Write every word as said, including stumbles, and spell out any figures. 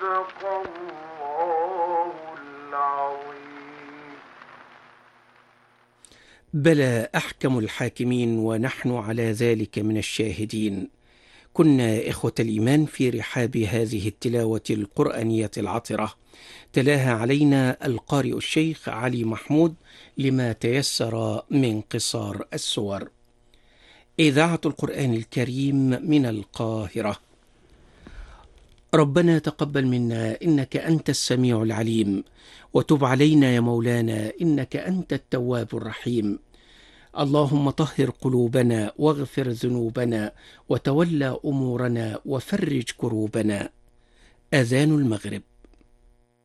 صدق الله العظيم. بلى أحكم الحاكمين ونحن على ذلك من الشاهدين. كنا إخوة الإيمان في رحاب هذه التلاوة القرآنية العطرة، تلاها علينا القارئ الشيخ علي محمود لما تيسر من قصار السور. إذاعة القرآن الكريم من القاهرة. ربنا تقبل منا إنك أنت السميع العليم، وتب علينا يا مولانا إنك أنت التواب الرحيم. اللهم طهر قلوبنا واغفر ذنوبنا وتولى أمورنا وفرج كروبنا. أذان المغرب.